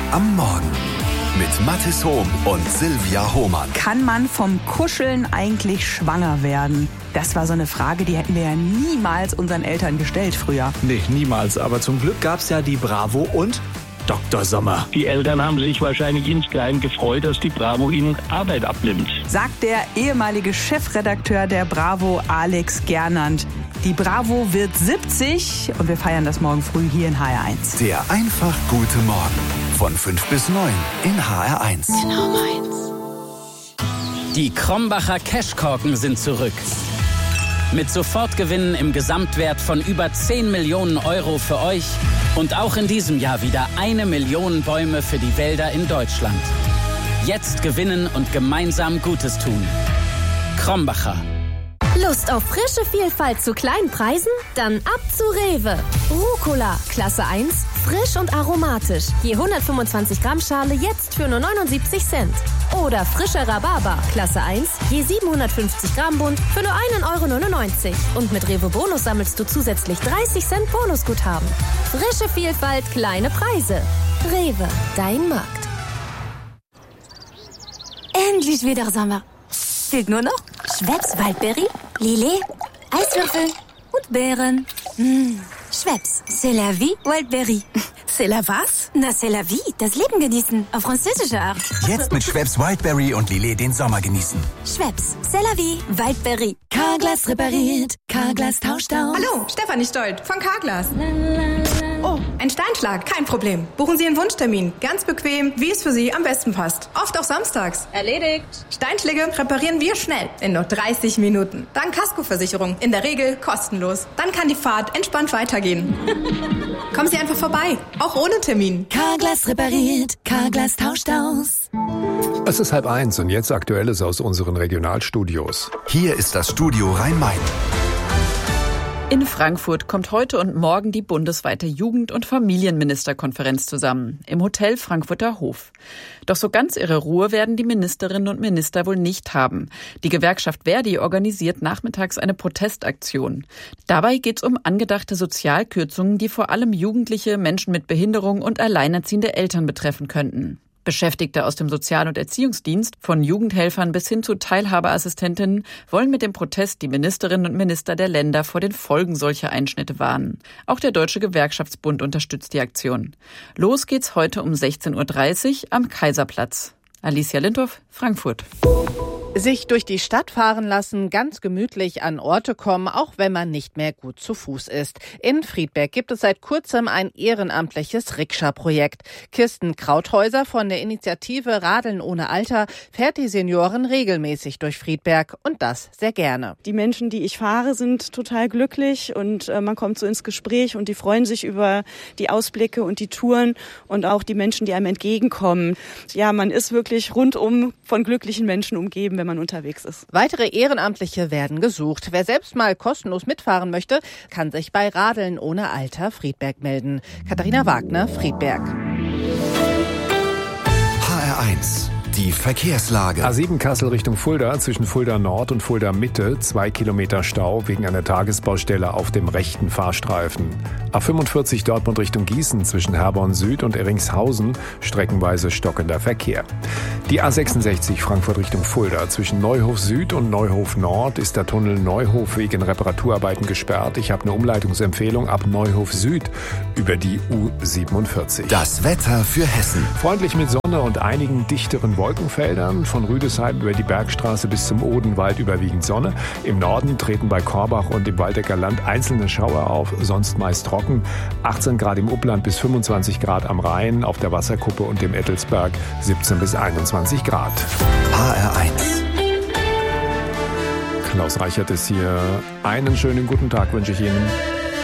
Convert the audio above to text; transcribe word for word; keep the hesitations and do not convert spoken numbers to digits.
am Morgen mit Mathis Hohm und Silvia Hohmann. Kann man vom Kuscheln eigentlich schwanger werden? Das war so eine Frage, die hätten wir ja niemals unseren Eltern gestellt früher. Nee, niemals. Aber zum Glück gab's ja die Bravo und Doktor Sommer. Die Eltern haben sich wahrscheinlich insgeheim gefreut, dass die Bravo ihnen Arbeit abnimmt. Sagt der ehemalige Chefredakteur der Bravo, Alex Gernand. Die Bravo wird siebzig und wir feiern das morgen früh hier in H R eins. Der einfach gute Morgen von fünf bis neun in H R eins. Genau meins. Die Krombacher Cashkorken sind zurück. Mit Sofortgewinnen im Gesamtwert von über zehn Millionen Euro für euch und auch in diesem Jahr wieder eine Million Bäume für die Wälder in Deutschland. Jetzt gewinnen und gemeinsam Gutes tun. Krombacher. Lust auf frische Vielfalt zu kleinen Preisen? Dann ab zu Rewe. Rucola, Klasse eins, frisch und aromatisch. Je hundertfünfundzwanzig Gramm Schale jetzt für nur neunundsiebzig Cent. Oder frischer Rhabarber, Klasse eins, je siebenhundertfünfzig Gramm Bund für nur ein Euro neunundneunzig. Und mit Rewe Bonus sammelst du zusätzlich dreißig Cent Bonusguthaben. Frische Vielfalt, kleine Preise. Rewe, dein Markt. Endlich wieder Sommer. Fehlt nur noch Schweppes Waldbeere, Lillet, Eiswürfel und Beeren. Mmh. Schweppes, c'est la vie, Waldbeere. C'est la was? Na, c'est la vie, das Leben genießen, auf französische Art. Jetzt mit Schweppes Wildberry und Lillet den Sommer genießen. Schweppes, c'est la vie, Waldbeere. Carglass repariert, Carglass tauscht aus. Hallo, Stefanie Stolt von Carglass. Oh, ein Steinschlag, kein Problem. Buchen Sie einen Wunschtermin, ganz bequem, wie es für Sie am besten passt. Oft auch samstags. Erledigt. Steinschläge reparieren wir schnell, in nur dreißig Minuten. Dank Kaskoversicherung, in der Regel kostenlos. Dann kann die Fahrt entspannt weitergehen. Kommen Sie einfach vorbei, auch ohne Termin. Carglass repariert, Carglass tauscht aus. Es ist halb eins und jetzt Aktuelles aus unseren Regionalstudios. Hier ist das Studio Rhein-Main. In Frankfurt kommt heute und morgen die bundesweite Jugend- und Familienministerkonferenz zusammen, im Hotel Frankfurter Hof. Doch so ganz ihre Ruhe werden die Ministerinnen und Minister wohl nicht haben. Die Gewerkschaft Verdi organisiert nachmittags eine Protestaktion. Dabei geht es um angedachte Sozialkürzungen, die vor allem Jugendliche, Menschen mit Behinderung und alleinerziehende Eltern betreffen könnten. Beschäftigte aus dem Sozial- und Erziehungsdienst, von Jugendhelfern bis hin zu Teilhabeassistentinnen, wollen mit dem Protest die Ministerinnen und Minister der Länder vor den Folgen solcher Einschnitte warnen. Auch der Deutsche Gewerkschaftsbund unterstützt die Aktion. Los geht's heute um sechzehn Uhr dreißig am Kaiserplatz. Alicia Lindhoff, Frankfurt. Sich durch die Stadt fahren lassen, ganz gemütlich an Orte kommen, auch wenn man nicht mehr gut zu Fuß ist. In Friedberg gibt es seit kurzem ein ehrenamtliches Rikscha-Projekt. Kirsten Krauthäuser von der Initiative Radeln ohne Alter fährt die Senioren regelmäßig durch Friedberg und das sehr gerne. Die Menschen, die ich fahre, sind total glücklich und äh, man kommt so ins Gespräch und die freuen sich über die Ausblicke und die Touren und auch die Menschen, die einem entgegenkommen. Ja, man ist wirklich rundum von glücklichen Menschen umgeben, wenn man unterwegs ist. Weitere Ehrenamtliche werden gesucht. Wer selbst mal kostenlos mitfahren möchte, kann sich bei Radeln ohne Alter Friedberg melden. Katharina Wagner, Friedberg. H R eins. Die Verkehrslage. A sieben Kassel Richtung Fulda, zwischen Fulda Nord und Fulda Mitte, zwei Kilometer Stau wegen einer Tagesbaustelle auf dem rechten Fahrstreifen. A fünfundvierzig Dortmund Richtung Gießen, zwischen Herborn Süd und Erringshausen, streckenweise stockender Verkehr. Die A sechsundsechzig Frankfurt Richtung Fulda, zwischen Neuhof Süd und Neuhof Nord ist der Tunnel Neuhof wegen Reparaturarbeiten gesperrt. Ich habe eine Umleitungsempfehlung ab Neuhof Süd über die U siebenundvierzig. Das Wetter für Hessen. Freundlich mit Sonne und einigen dichteren Wolkenfeldern. Von Rüdesheim über die Bergstraße bis zum Odenwald überwiegend Sonne. Im Norden treten bei Korbach und im Waldecker Land einzelne Schauer auf, sonst meist trocken. achtzehn Grad im Upland bis fünfundzwanzig Grad am Rhein, auf der Wasserkuppe und dem Ettelsberg siebzehn bis einundzwanzig Grad. H R eins. Klaus Reichert ist hier. Einen schönen guten Tag wünsche ich Ihnen.